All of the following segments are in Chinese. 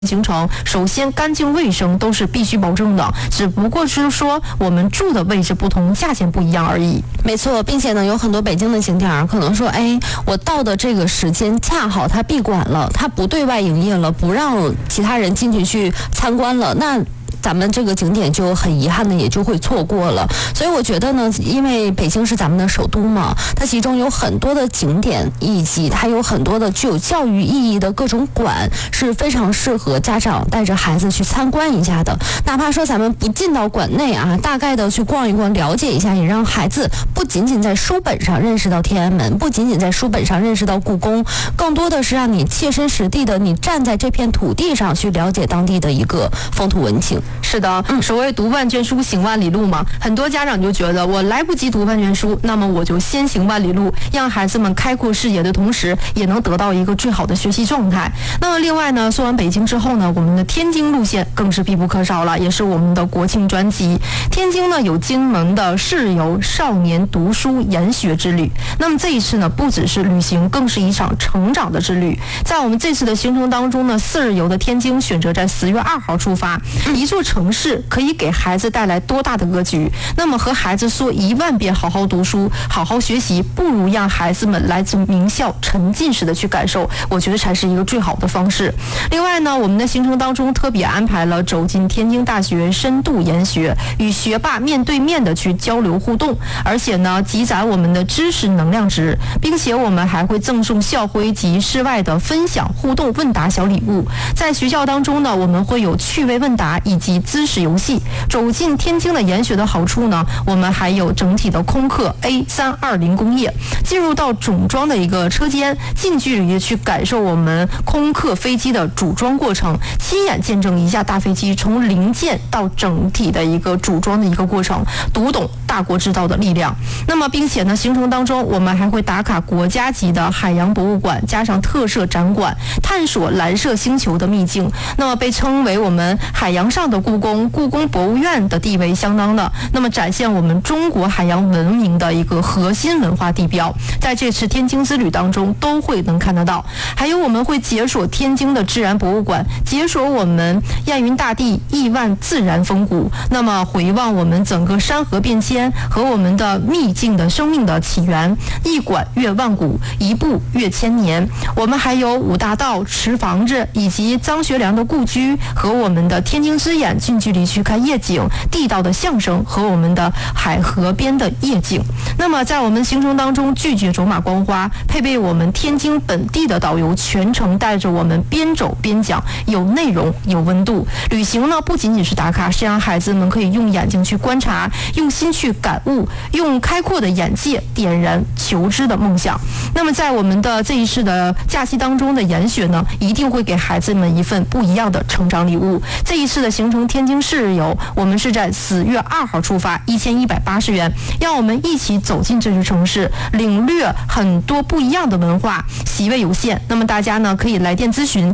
行程，首先干净卫生都是必须保证的，只不过是说我们住的位置不同，价钱不一样而已。 没错，并且呢，有很多北京的景点可能说，我到的这个时间恰好它闭馆了，它不对外营业了，不让其他人进去参观了，那咱们这个景点就很遗憾的也就会错过了。所以我觉得呢，因为北京是咱们的首都嘛，它其中有很多的景点，以及它有很多的具有教育意义的各种馆，是非常适合家长带着孩子去参观一下的。哪怕说咱们不进到馆内大概的去逛一逛，了解一下，也让孩子不仅仅在书本上认识到天安门，不仅仅在书本上认识到故宫，更多的是让你切身实地的，你站在这片土地上去了解当地的一个风土文情。 是的，所谓读万卷书行万里路嘛，很多家长就觉得我来不及读万卷书，那么我就先行万里路，让孩子们开阔视野的同时，也能得到一个最好的学习状态。那么另外呢，说完北京之后呢，我们的天津路线更是必不可少了，也是我们的国庆专辑。天津呢有金门的市游少年读书研学之旅，那么这一次呢，不只是旅行，更是一场成长的之旅。在我们这次的行程当中呢，4日游的天津选择在10月2号出发，一座城市可以给孩子带来多大的格局？那么和孩子说10000遍好好读书、好好学习，不如让孩子们来自名校沉浸式的去感受，我觉得才是一个最好的方式。另外呢，我们的行程当中特别安排了走进天津大学深度研学，与学霸面对面的去交流互动，而且呢积攒我们的知识能量值，并且我们还会赠送校徽及室外的分享互动问答小礼物。在学校当中呢，我们会有趣味问答以及知识游戏。走进天津的研学的好处呢，我们还有整体的空客 A320 工业，进入到总装的一个车间，近距离的去感受我们空客飞机的组装过程，亲眼见证一架大飞机从零件到整体的一个组装的一个过程，读懂大国之道的力量。那么并且呢，行程当中我们还会打卡国家级的海洋博物馆，加上特色展馆，探索蓝色星球的秘境。那么被称为我们海洋上的故宫，故宫博物院的地位相当的，那么展现我们中国海洋文明的一个核心文化地标，在这次天津之旅当中都会能看得到。还有我们会解锁天津的自然博物馆，解锁我们燕云大地亿万自然风骨，那么回望我们整个山河变迁和我们的秘境的生命的起源，一馆阅万古，一步阅千年。我们还有五大道、池房子以及张学良的故居，和我们的天津之眼近距离去看夜景，地道的相声和我们的海河边的夜景。那么在我们行程当中拒绝走马观花，配备我们天津本地的导游，全程带着我们边走边讲，有内容有温度。旅行呢不仅仅是打卡，是让孩子们可以用眼睛去观察，用心去感悟，用开阔的眼界点燃求知的梦想。那么在我们的这一次的假期当中的研学呢，一定会给孩子们一份不一样的成长礼物。这一次的行程天津4日游，我们是在10月2号出发，1180元，让我们一起走进这座城市，领略很多不一样的文化，席位有限，那么大家呢可以来电咨询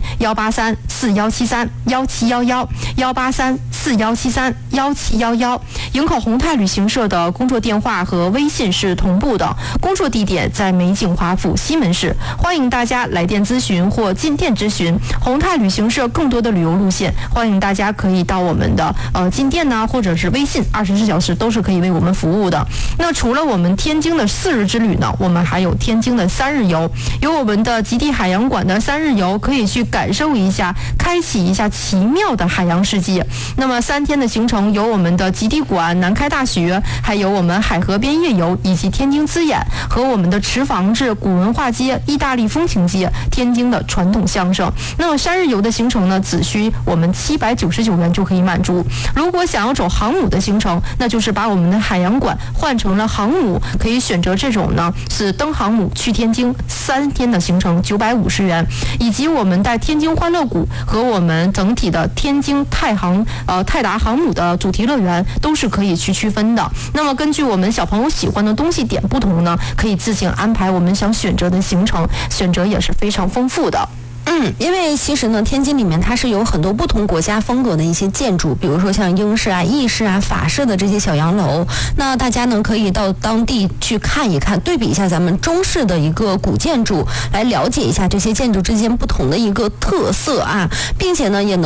18341731711，18341731711，营口宏泰旅行社的工作电话和微信是同步的，工作地点在美景华府西门市，欢迎大家来电咨询或进店咨询宏泰旅行社更多的旅游路线，欢迎大家可以到我们的进店呢，或者是微信，24小时都是可以为我们服务的。那除了我们天津的4日之旅呢，我们还有天津的3日游，有我们的极地海洋馆的3日游，可以去感受一下，开启一下奇妙的海洋世界。那么3天的行程有我们的极地馆、南开大学，还有我们海河边夜游，以及天津之眼和我们的池房子、古文化街、意大利风情街、天津的传统相声。那么3日游的行程呢，只需我们799元就可以满足。如果想要走航母的行程，那就是把我们的海洋馆换成了航母，可以选择这种呢是登航母去天津3天的行程950元，以及我们在天津欢乐谷和我们整体的天津泰达航母的主题乐园都是可以去区分的。那么根据我们小朋友喜欢的东西点不同呢，可以自行安排我们想选择的行程，选择也是非常丰富的。 因为其实呢，天津里面它是有很多不同国家风格的一些建筑，比如说像英式啊、意式啊、法式的这些小洋楼。那大家呢可以到当地去看一看，对比一下咱们中式的一个古建筑，来了解一下这些建筑之间不同的一个特色啊，并且呢也能